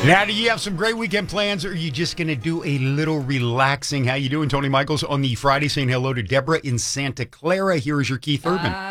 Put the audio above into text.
Now, do you have some great weekend plans, or are you just going to do a little relaxing? How you doing, Tony Michaels, on the Friday, saying hello to Deborah in Santa Clara. Here is your Keith Urban.